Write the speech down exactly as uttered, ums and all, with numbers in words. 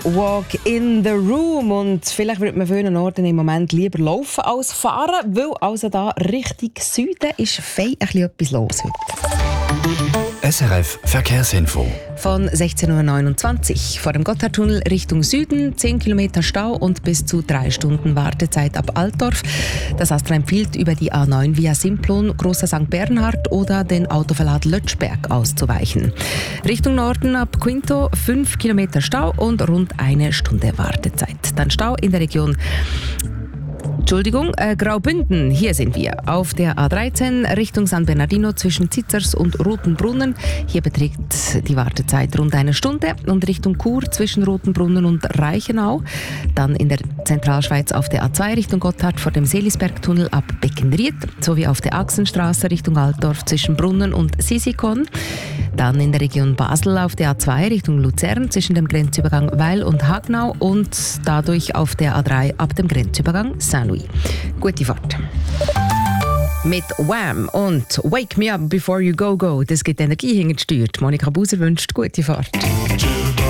Walk in the Room. Und vielleicht würde man für einen Orten im Moment lieber laufen als fahren, weil also da Richtung Süden ist fein ein bisschen etwas los heute. S R F Verkehrsinfo. Von sechzehn Uhr neunundzwanzig vor dem Gotthardtunnel Richtung Süden, zehn Kilometer Stau und bis zu drei Stunden Wartezeit ab Altdorf. Das Astra empfiehlt, über die A neun via Simplon, Grosser Sankt Bernhard oder den Autoverlad Lötschberg auszuweichen. Richtung Norden ab Quinto fünf Kilometer Stau und rund eine Stunde Wartezeit. Dann Stau in der Region Entschuldigung, äh, Graubünden, hier sind wir. Auf der A dreizehn Richtung San Bernardino zwischen Zitzers und Rotenbrunnen. Hier beträgt die Wartezeit rund eine Stunde. Und Richtung Chur zwischen Rotenbrunnen und Reichenau. Dann in der Zentralschweiz auf der A zwei Richtung Gotthard vor dem Seelisbergtunnel ab Beckenried. Sowie auf der Achsenstraße Richtung Altdorf zwischen Brunnen und Sisikon. Dann in der Region Basel auf der A zwei Richtung Luzern zwischen dem Grenzübergang Weil und Hagnau. Und dadurch auf der A drei ab dem Grenzübergang Saint-Louis. Gute Fahrt. Mit Wham und Wake Me Up Before You Go Go. Das gibt Energie hinter die Steuer. Monika Buser wünscht gute Fahrt.